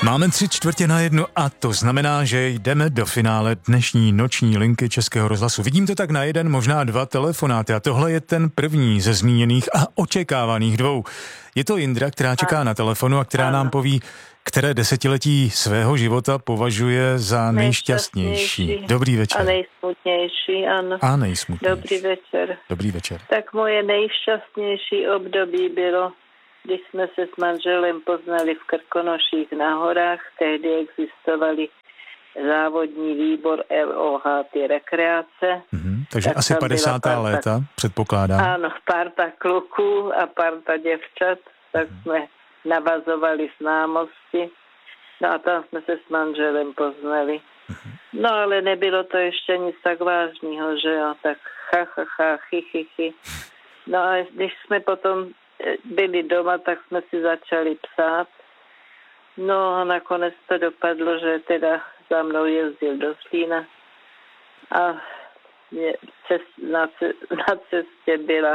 Máme 3/4 a to znamená, že jdeme do finále dnešní noční linky Českého rozhlasu. Vidím to tak na jeden, možná dva telefonáty a tohle je ten první ze zmíněných a očekávaných dvou. Je to Jindra, která čeká na telefonu a která nám poví, které desetiletí svého života považuje za nejšťastnější. Dobrý večer. A nejsmutnější, ano. A nejsmutnější. Dobrý večer. Dobrý večer. Tak moje nejšťastnější období bylo, když jsme se s manželem poznali v Krkonoších na horách. Tehdy existovaly závodní výbor LOH, ty rekreace. Takže tak asi 50. léta, předpokládám. Ano, parta kluků a parta děvčat, tak jsme navazovali známosti. No a tam jsme se s manželem poznali. No ale nebylo to ještě nic tak vážného, že jo, tak chy. No a když jsme potom byli doma, tak jsme si začali psát. No a nakonec to dopadlo, že teda za mnou jezdil do Zlína a na cestě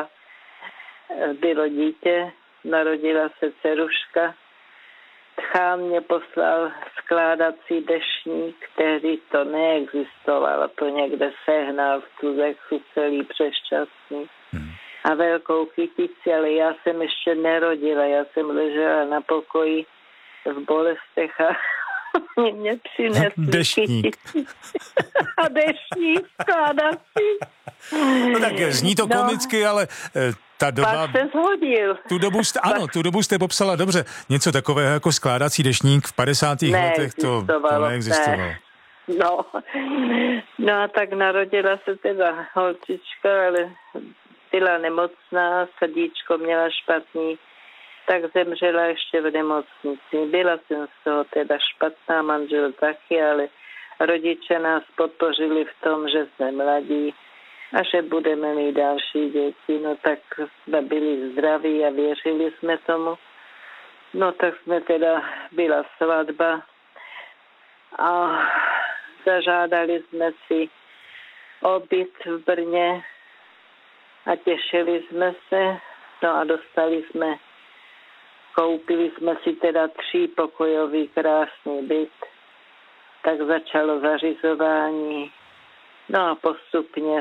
bylo dítě, narodila se dceruška. Tchán mě poslal skládací deštník, tehdy to neexistovalo, to někde sehnal v Tuzexu celý přešťastný. A velkou kytici, ale já jsem ještě nerodila, já jsem ležela na pokoji v bolestech a mě přinesli deštník. A deštník skládací. No tak zní to komicky, ale ta doba... Pak se shodil. Tu dobu jste popsala dobře. Něco takového jako skládací deštník v 50. letech, to neexistovalo. No a tak narodila se teda holčička, ale byla nemocná, srdíčko měla špatný, tak zemřela ještě v nemocnici. Byla jsem z toho teda špatná, manžel taky, ale rodiče nás podpořili v tom, že jsme mladí a že budeme mít další děti. No tak jsme byli zdraví a věřili jsme tomu. No tak jsme teda, byla svatba a zažádali jsme si o byt v Brně a těšili jsme se. No a koupili jsme si teda 3pokojový krásný byt. Tak začalo zařizování. No a postupně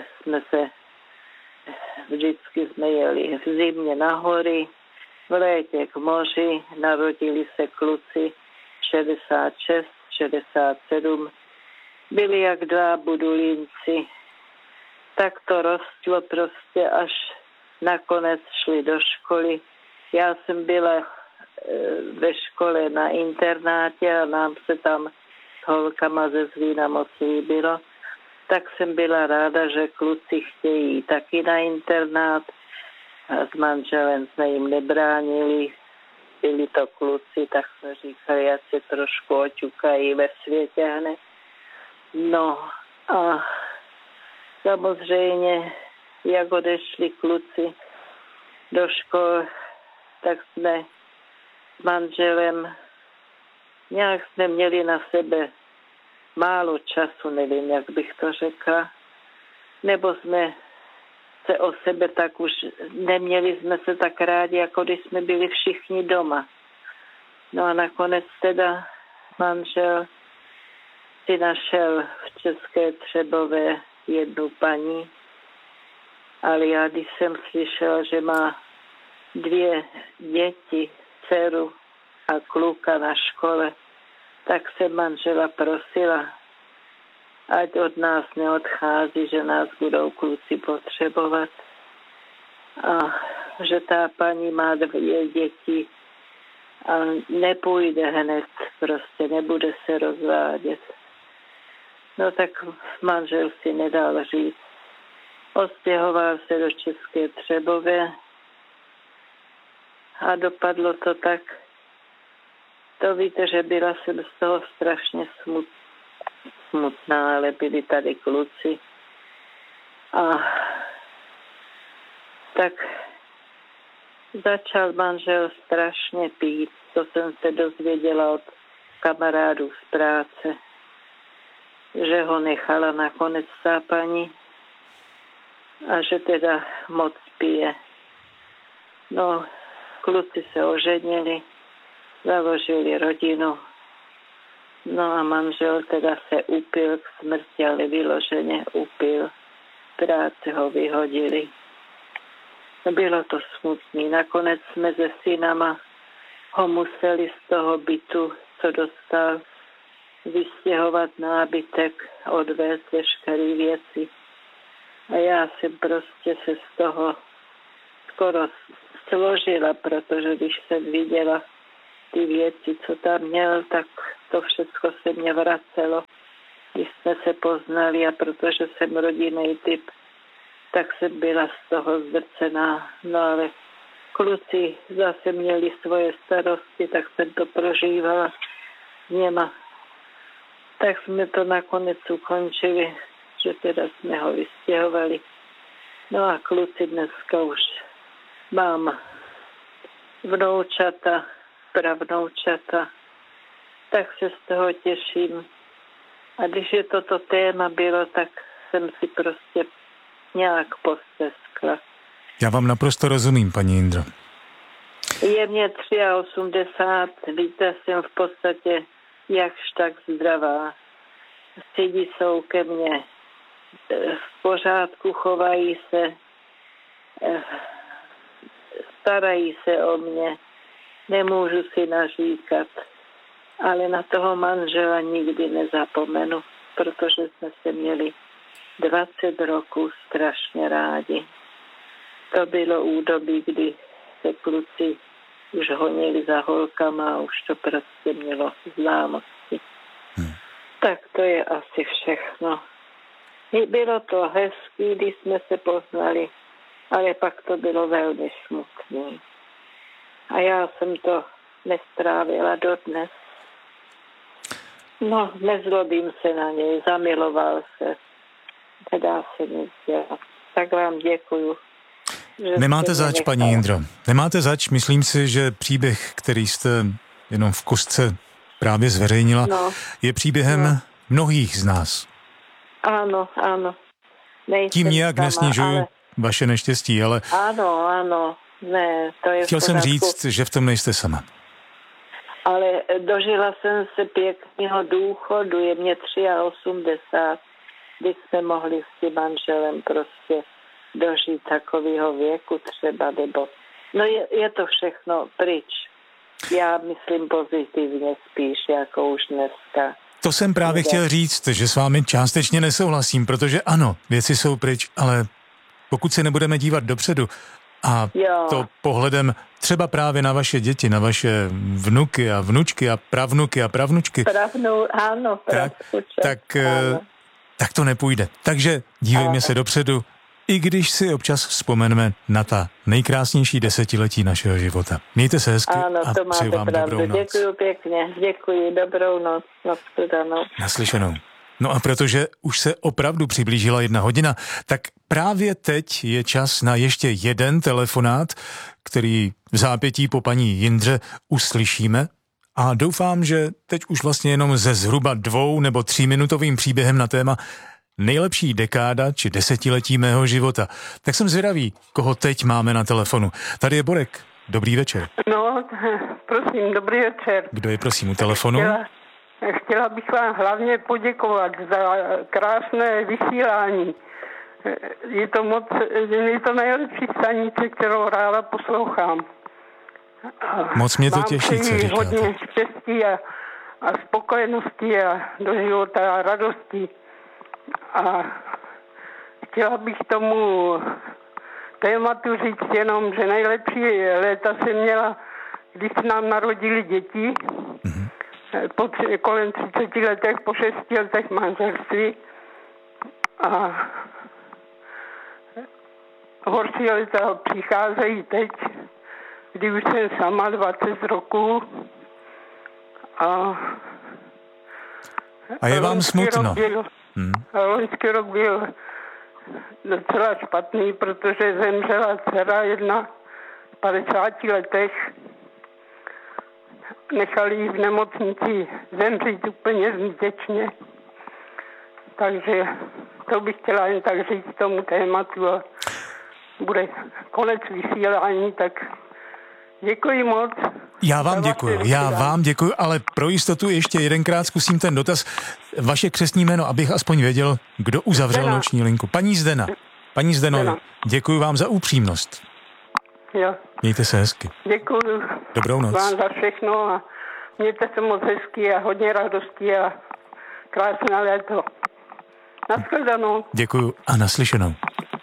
vždycky jsme jeli v zimě na hory, v létě k moři, narodili se kluci 66, 67, byli jak 2 budulínci. Tak to rostlo prostě, až nakonec šli do školy. Já jsem byla ve škole na internátě a nám se tam s holkama ze Zlína moc líbilo. Tak jsem byla ráda, že kluci chtějí taky na internát. A s manželem jsme jim nebránili. Byli to kluci, tak jsme říkali, ať se trošku oťukají ve světě hned. No a samozřejmě, jak odešli kluci do školy, tak jsme s manželem nějak jsme měli na sebe málo času, nevím, jak bych to řekla, nebo jsme se o sebe tak už neměli jsme se tak rádi, jako když jsme byli všichni doma. No a nakonec teda manžel si našel v České Třebové jednu paní, ale já když jsem slyšela, že má 2 děti, dceru a kluka na škole, tak se manžela prosila, ať od nás neodchází, že nás budou kluci potřebovat. A že ta paní má 2 děti a nepůjde hned, prostě nebude se rozvádět. No tak manžel si nedal říct. Ostěhoval se do České Třebové a dopadlo to tak. To víte, že byla jsem z toho strašně smutná, ale byli tady kluci. A tak začal manžel strašně pít. To jsem se dozvěděla od kamarádů z práce, že ho nechala nakonec ta paní a že teda moc pije. No, kluci se oženili, založili rodinu No a manžel teda se upil k smrti, ale vyloženě upil. Práce ho vyhodili. Bylo to smutný. Nakonec jsme se synama ho museli z toho bytu, co dostal, vystěhovat nábytek, odvést veškeré věci. A já jsem prostě se z toho skoro složila, protože když jsem viděla ty věci, co tam měl, tak to všechno se mě vracelo. Když jsme se poznali a protože jsem rodinný typ, tak jsem byla z toho zdrcená. No ale kluci zase měli svoje starosti, tak jsem to prožívala s něma. Tak jsme to nakonec ukončili, že teda jsme ho vystěhovali. No a kluci dneska už mám vnoučata, pravnoučata, tak se z toho těším. A když je toto téma bylo, tak jsem si prostě nějak posteskla. Já vám naprosto rozumím, paní Jindro. Je mě 83, víte, jsem v podstatě jakž tak zdravá. Sedí jsou ke mně v pořádku, chovají se, starají se o mě, nemůžu si naříkat, ale na toho manžela nikdy nezapomenu, protože jsme se měli 20 roků strašně rádi. To bylo údobí, kdy se kluci už honili za holkama a už to prostě mělo známosti. Tak to je asi všechno. Bylo to hezký, když jsme se poznali, ale pak to bylo velmi smutné. A já jsem to nestrávila dodnes. No, nezlobím se na něj, zamiloval se. Nedá se nic dělat. Tak vám děkuju. Nemáte zač, paní Jindro. Nemáte zač, myslím si, že příběh, který jste jenom v kostce právě zveřejnila, je příběhem mnohých z nás. Ano. Tím nijak nesnižuju vaše neštěstí, ale... Ano. Ne, to je chtěl jsem říct, že v tom nejste sama. Ale dožila jsem se pěkného důchodu, je mě 83, kdy jsme mohli s tím manželem prostě dožít takového věku třeba, nebo... No je to všechno pryč. Já myslím pozitivně spíš, jako už dneska. To jsem právě chtěl říct, že s vámi částečně nesouhlasím, protože ano, věci jsou pryč, ale pokud se nebudeme dívat dopředu a to pohledem třeba právě na vaše děti, na vaše vnuky a vnučky a pravnuky a pravnučky, tak to nepůjde. Takže dívejme se dopředu, i když si občas vzpomeneme na ta nejkrásnější desetiletí našeho života. Mějte se hezky a přeju vám dobrou noc. Děkuji pěkně, děkuji, dobrou noc, Naslyšenou. No a protože už se opravdu přiblížila 1 hodina, tak právě teď je čas na ještě jeden telefonát, který v zápětí po paní Jindře uslyšíme. A doufám, že teď už vlastně jenom ze zhruba 2 nebo 3 minutovým příběhem na téma nejlepší dekáda či desetiletí mého života. Tak jsem zvědavý, koho teď máme na telefonu. Tady je Borek. Dobrý večer. No, prosím, dobrý večer. Kdo je prosím u telefonu? Chtěla bych vám hlavně poděkovat za krásné vysílání. Je to nejlepší stanice, kterou ráda poslouchám. Moc mě to těší, co říkáte. Hodně štěstí a spokojenosti a do života a radosti. A chtěla bych tomu tématu říct jenom, že nejlepší léta jsem měla, když se nám narodili děti, kolem 30 letech, po 6 letech manželství. A horší léta přicházejí teď, kdy už jsem sama 20 roků. A je vám smutno? Loňský rok byl docela špatný, protože zemřela dcera jedna v 50 letech. Nechali ji v nemocnici zemřít úplně zbytečně. Takže to bych chtěla jen tak říct tomu tématu a bude konec vysílání, tak děkuji moc. Já vám děkuju, ale pro jistotu ještě jedenkrát zkusím ten dotaz. Vaše křestní jméno, abych aspoň věděl, kdo uzavřel noční linku. Paní Zdena. Paní Zdeno, děkuji vám za upřímnost. Jo. Mějte se hezky. Děkuju. Dobrou noc. Vám za všechno a mějte se moc hezky a hodně radosti a krásné léto. Naschledanou. Děkuju a naslyšenou.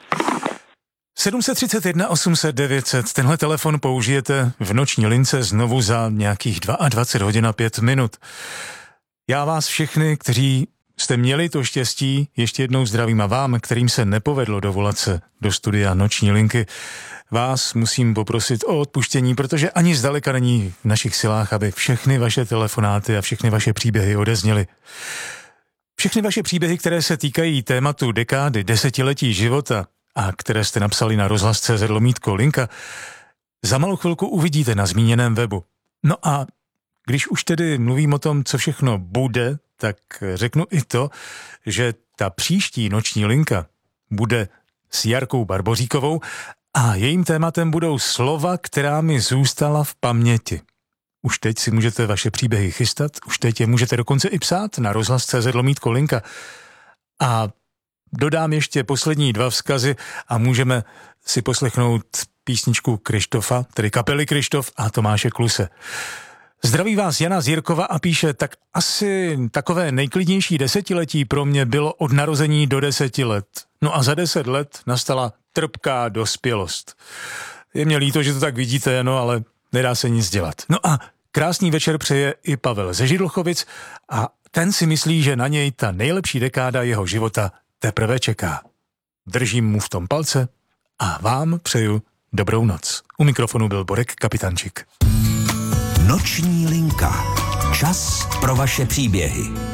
731 800 900. Tenhle telefon použijete v noční lince znovu za nějakých 22 hodin a 5 minut. Já vás všechny, kteří jste měli to štěstí, ještě jednou zdravím a vám, kterým se nepovedlo dovolat se do studia noční linky, vás musím poprosit o odpuštění, protože ani zdaleka není v našich silách, aby všechny vaše telefonáty a všechny vaše příběhy odezněly. Všechny vaše příběhy, které se týkají tématu dekády, desetiletí života a které jste napsali na rozhlas.cz/linka, za malou chvilku uvidíte na zmíněném webu. No a když už tedy mluvím o tom, co všechno bude, tak řeknu i to, že ta příští noční linka bude s Jarkou Barboříkovou a jejím tématem budou slova, která mi zůstala v paměti. Už teď si můžete vaše příběhy chystat, už teď je můžete dokonce i psát na rozhlas.cz/linka. A dodám ještě poslední 2 vzkazy a můžeme si poslechnout písničku Krištofa, tedy kapely Krištof a Tomáše Kluse. Zdraví vás Jana z Jirkova a píše, tak asi takové nejklidnější desetiletí pro mě bylo od narození do 10 let. No a za 10 let nastala trpká dospělost. Je mě líto, že to tak vidíte, no ale nedá se nic dělat. No a krásný večer přeje i Pavel ze Židlchovic a ten si myslí, že na něj ta nejlepší dekáda jeho života teprve čeká. Držím mu v tom palce a vám přeju dobrou noc. U mikrofonu byl Borek Kapitančík. Noční linka. Čas pro vaše příběhy.